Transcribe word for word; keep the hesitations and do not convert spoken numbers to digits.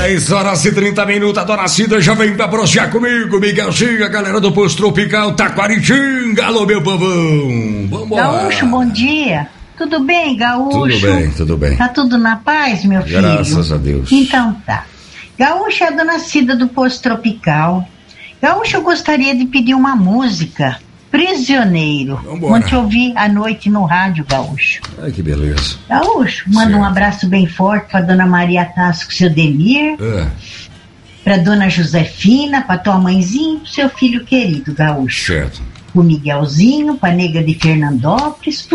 dez horas e trinta minutos, a dona Cida já vem pra prosear comigo, Miguelzinho, a galera do Posto Tropical, Taquaritinga, alô meu povão, vambora. Gaúcho, bom dia, tudo bem, Gaúcho? Tudo bem, tudo bem. Tá tudo na paz, meu filho? Graças a Deus. Então tá. Gaúcho é a dona Cida do Posto Tropical. Gaúcho, eu gostaria de pedir uma música, Prisioneiro. Vambora. Vamos te ouvir à noite no rádio, Gaúcho. Ai, que beleza. Gaúcho, manda Certo. um abraço bem forte pra dona Maria Tasco, seu Demir, É, pra dona Josefina, pra tua mãezinha e pro seu filho querido, Gaúcho. certo. O Miguelzinho, pra nega de Fernandópolis,